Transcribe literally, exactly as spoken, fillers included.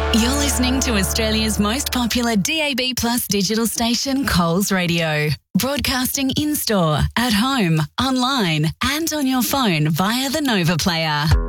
You're listening to Australia's most popular D A B Plus digital station, Coles Radio. Broadcasting in-store, at home, online and on your phone via the Nova Player.